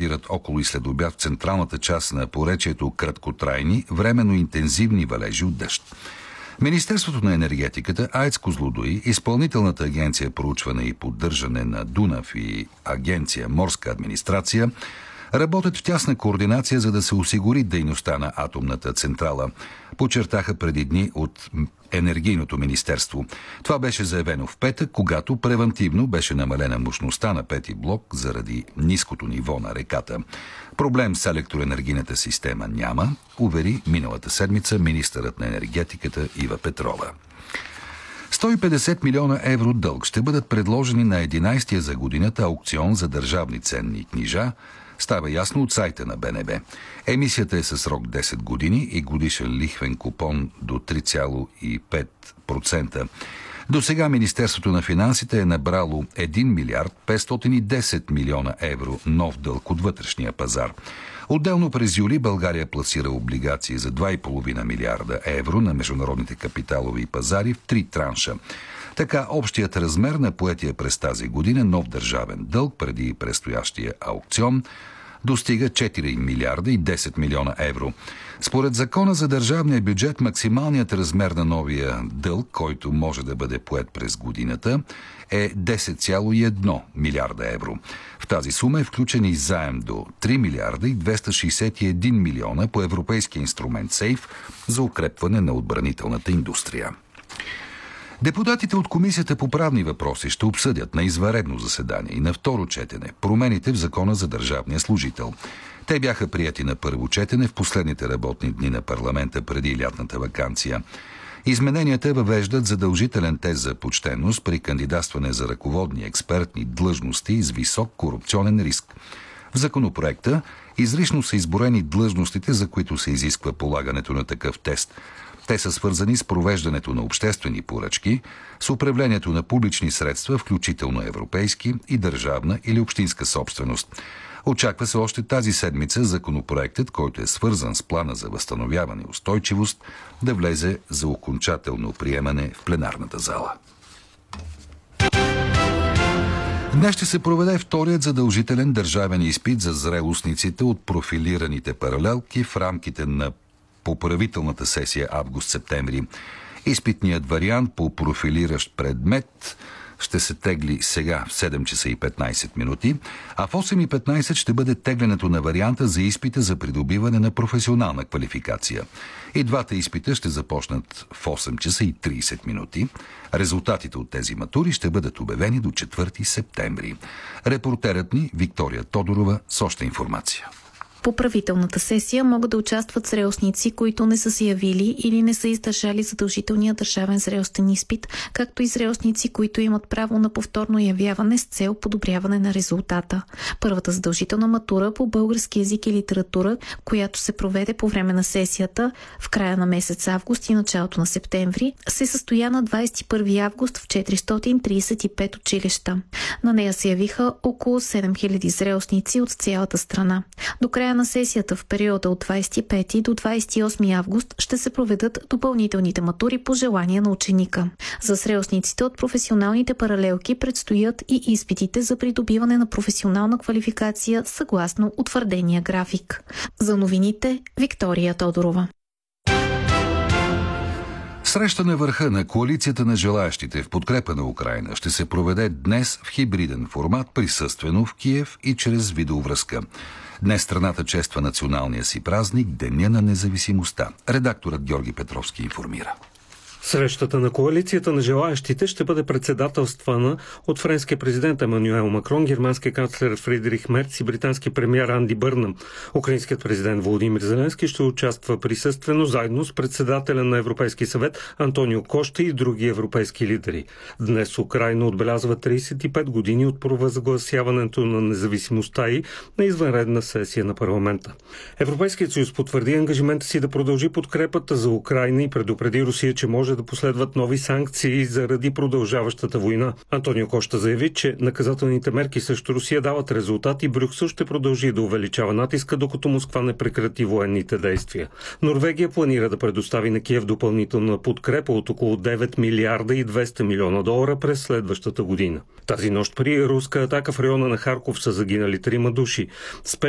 стартират около и след обяд в централната част на поречието краткотрайни, временно интензивни валежи от дъжд. Министерството на енергетиката, АЕЦ Козлодуй, Изпълнителната агенция проучване и поддържане на Дунав и Агенция Морска администрация работят в тясна координация, за да се осигури дейността на атомната централа, подчертаха преди дни от Енергийното министерство. Това беше заявено в петък, когато превантивно беше намалена мощността на пети блок заради ниското ниво на реката. Проблем с електроенергийната система няма, увери миналата седмица министърът на енергетиката Ива Петрова. 150 милиона евро дълг ще бъдат предложени на 11-я за годината аукцион за държавни ценни книжа, става ясно от сайта на БНБ. Емисията е със срок 10 години и годишен лихвен купон до 3,5%. До сега Министерството на финансите е набрало 1 милиард 510 милиона евро нов дълг от вътрешния пазар. Отделно през юли България пласира облигации за 2,5 милиарда евро на международните капиталови пазари в 3 транша. Така общият размер на поетия през тази година нов държавен дълг преди предстоящия аукцион достига 4 милиарда и 10 милиона евро. Според закона за държавния бюджет, максималният размер на новия дълг, който може да бъде поет през годината, е 10,1 милиарда евро. В тази сума е включен и заем до 3 милиарда и 261 милиона по европейския инструмент СЕЙФ за укрепване на отбранителната индустрия. Депутатите от Комисията по правни въпроси ще обсъдят на извънредно заседание и на второ четене промените в Закона за държавния служител. Те бяха прияти на първо четене в последните работни дни на парламента преди лятната ваканция. Измененията въвеждат задължителен тест за почтенност при кандидатстване за ръководни експертни длъжности с висок корупционен риск. В законопроекта изрично са изброени длъжностите, за които се изисква полагането на такъв тест. Те са свързани с провеждането на обществени поръчки, с управлението на публични средства, включително европейски и държавна или общинска собственост. Очаква се още тази седмица законопроектът, който е свързан с плана за възстановяване и устойчивост, да влезе за окончателно приемане в пленарната зала. Днес ще се проведе вторият задължителен държавен изпит за зрелостниците от профилираните паралелки в рамките на поправителната сесия август-септември. Изпитният вариант по профилиращ предмет ще се тегли сега в 7 часа и 15 минути, а в 8:15 ще бъде теглянето на варианта за изпита за придобиване на професионална квалификация. И двата изпита ще започнат в 8 часа и 30 минути. Резултатите от тези матури ще бъдат обявени до 4 септември. Репортерът ни Виктория Тодорова с още информация. По правителната сесия могат да участват зрелостници, които не са се явили или не са издържали задължителния държавен зрелостен изпит, както и зрелостници, които имат право на повторно явяване с цел подобряване на резултата. Първата задължителна матура по български език и литература, която се проведе по време на сесията в края на месец август и началото на септември, се състоя на 21 август в 435 училища. На нея се явиха около 7000 зрелостници от цялата страна. До края на сесията в периода от 25 до 28 август ще се проведат допълнителните матури по желание на ученика. За зрелостниците от професионалните паралелки предстоят и изпитите за придобиване на професионална квалификация съгласно утвърдения график. За новините Виктория Тодорова. Среща на върха на коалицията на желаящите в подкрепа на Украйна ще се проведе днес в хибриден формат, присъствено в Киев и чрез видеовръзка. Днес страната чества националния си празник, Деня на независимостта. Редакторът Георги Петровски информира. Срещата на коалицията на желаящите ще бъде председателствана от френския президент Емануел Макрон, германския канцлер Фридрих Мерц и британски премиер Анди Бърнъм. Украинският президент Володимир Зеленски ще участва присъствено заедно с председателя на Европейски съвет Антонио Кошта и други европейски лидери. Днес Украйна отбелязва 35 години от провъзгласяването на независимостта и на извънредна сесия на парламента. Европейският съюз потвърди ангажимента си да продължи подкрепата за Украйна и предупреди Русия, че може да последват нови санкции заради продължаващата война. Антонио Кошта заяви, че наказателните мерки срещу Русия дават резултат и Брюксел ще продължи да увеличава натиска, докато Москва не прекрати военните действия. Норвегия планира да предостави на Киев допълнителна подкрепа от около 9 милиарда и 200 милиона долара през следващата година. Тази нощ при руска атака в района на Харков са загинали 3 души.